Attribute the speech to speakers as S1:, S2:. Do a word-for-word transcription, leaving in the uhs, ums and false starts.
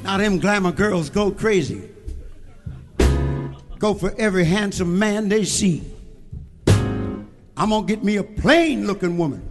S1: Now them glamour girls go crazy. Go for every handsome man they see. I'm gonna get me a plain looking woman.